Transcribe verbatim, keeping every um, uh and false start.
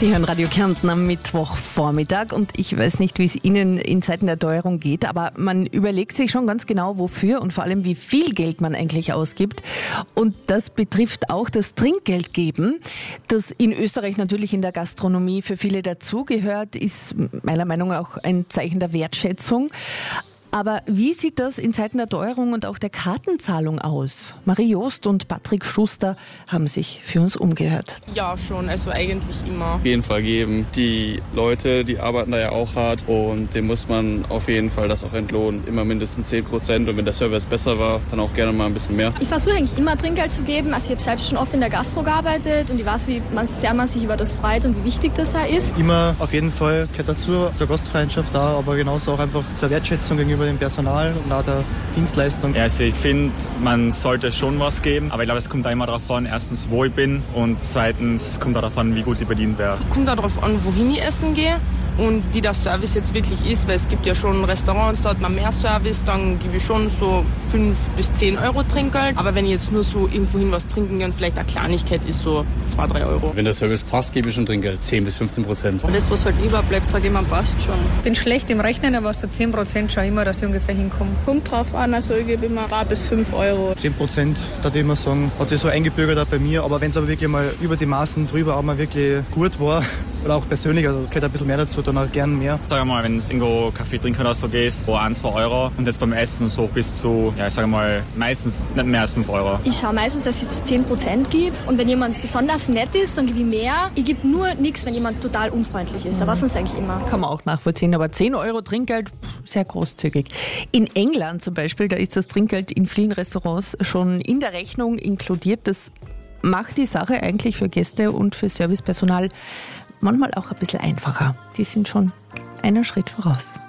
Sie hören Radio Kärnten am Mittwochvormittag und ich weiß nicht, wie es Ihnen in Zeiten der Teuerung geht, aber man überlegt sich schon ganz genau, wofür und vor allem, wie viel Geld man eigentlich ausgibt. Und das betrifft auch das Trinkgeldgeben, das in Österreich natürlich in der Gastronomie für viele dazugehört, ist meiner Meinung nach auch ein Zeichen der Wertschätzung. Aber wie sieht das in Zeiten der Teuerung und auch der Kartenzahlung aus? Marie Joost und Patrick Schuster haben sich für uns umgehört. Ja, schon, also eigentlich immer. Auf jeden Fall geben. Die Leute, die arbeiten da ja auch hart und dem muss man auf jeden Fall das auch entlohnen. Immer mindestens zehn Prozent und wenn der Service besser war, dann auch gerne mal ein bisschen mehr. Ich versuche eigentlich immer Trinkgeld zu geben. Also ich habe selbst schon oft in der Gastro gearbeitet und ich weiß, wie man, sehr man sich über das freut und wie wichtig das auch ist. Immer auf jeden Fall gehört dazu, zur Gastfreundschaft da, aber genauso auch einfach zur Wertschätzung gegenüber dem Personal und auch der Dienstleistung. Ja, also ich finde, man sollte schon was geben, aber ich glaube, es kommt da immer darauf an, erstens, wo ich bin und zweitens kommt darauf an, wie gut ich bedient werde. Kommt darauf an, wohin ich essen gehe und wie der Service jetzt wirklich ist, weil es gibt ja schon Restaurants, da hat man mehr Service, dann gebe ich schon so fünf bis zehn Euro Trinkgeld, aber wenn ich jetzt nur so irgendwohin was trinken gehe und vielleicht eine Kleinigkeit ist, so zwei, drei Euro. Wenn der Service passt, gebe ich schon Trinkgeld, zehn bis fünfzehn Prozent. Alles, was halt überbleibt, sage ich mal, passt schon. Ich bin schlecht im Rechnen, aber so zehn Prozent schon immer, dass ich ungefähr hinkomme. Kommt drauf an, also ich gebe immer drei bis fünf Euro. zehn Prozent, da würde ich mal sagen, hat sich so eingebürgert auch bei mir, aber wenn es aber wirklich mal über die Maßen drüber auch mal wirklich gut war, oder auch persönlich, also gehört ein bisschen mehr dazu, dann auch gern mehr. Sag mal, wenn du irgendwo Kaffee trinken oder so gehst, so ein, zwei Euro und jetzt beim Essen so bis zu, ja ich sage mal, meistens nicht mehr als fünf Euro. Ich schaue meistens, dass ich zu zehn Prozent gebe und wenn jemand besonders nett ist, dann gebe ich mehr. Ich gebe nur nichts, wenn jemand total unfreundlich ist, aber sonst eigentlich immer. Kann man auch nachvollziehen, aber zehn Euro Trinkgeld, sehr großzügig. In England zum Beispiel, da ist das Trinkgeld in vielen Restaurants schon in der Rechnung inkludiert. Das macht die Sache eigentlich für Gäste und für Servicepersonal manchmal auch ein bisschen einfacher. Die sind schon einen Schritt voraus.